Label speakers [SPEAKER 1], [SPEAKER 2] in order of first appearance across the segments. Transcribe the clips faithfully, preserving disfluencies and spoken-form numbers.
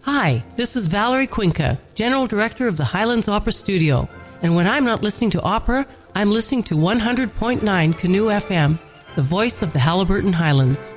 [SPEAKER 1] Hi, this is Valerie Quinca, General Director of the Highlands Opera Studio. And when I'm not listening to opera, I'm listening to one hundred point nine Canoe F M, the voice of the Haliburton Highlands.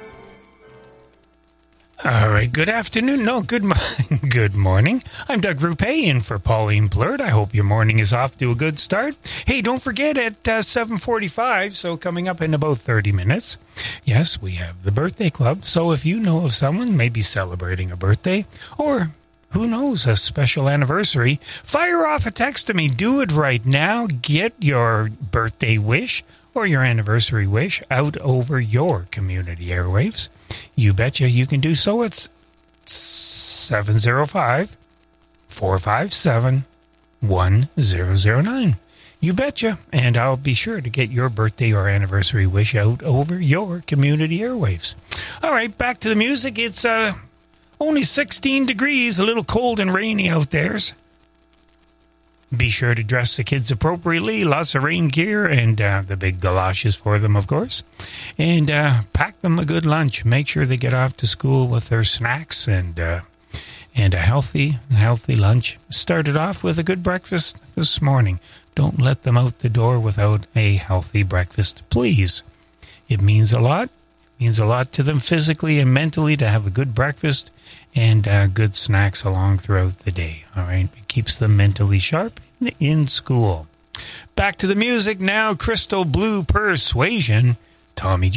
[SPEAKER 2] All right, good afternoon. No, good mo- good morning. I'm Doug Rupe in for Pauline Blurt. I hope your morning is off to a good start. Hey, don't forget at uh, seven forty-five, so coming up in about thirty minutes, yes, we have the birthday club. So if you know of someone maybe celebrating a birthday or who knows, a special anniversary, fire off a text to me. Do it right now. Get your birthday wish or your anniversary wish out over your community airwaves. You betcha you can do so. It's seven zero five, four five seven, one zero zero nine. You betcha. And I'll be sure to get your birthday or anniversary wish out over your community airwaves. All right, back to the music. It's uh, only sixteen degrees, a little cold and rainy out there. Be sure to dress the kids appropriately. Lots of rain gear and uh, the big galoshes for them, of course. And uh, pack them a good lunch. Make sure they get off to school with their snacks and uh, and a healthy, healthy lunch. Started off with a good breakfast this morning. Don't let them out the door without a healthy breakfast, please. It means a lot. It means a lot to them physically and mentally to have a good breakfast and uh, good snacks along throughout the day. All right, it keeps them mentally sharp in school. Back to the music now. Crystal Blue Persuasion, Tommy J.